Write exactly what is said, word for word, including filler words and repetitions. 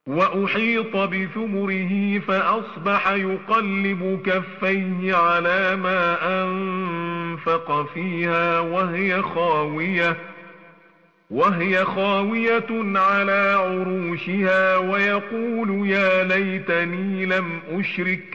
وأحيط بثمره فأصبح يقلب كفيه على ما أنفق فيها وهي خاوية وهي خاوية على عروشها ويقول يا ليتني لم أشرك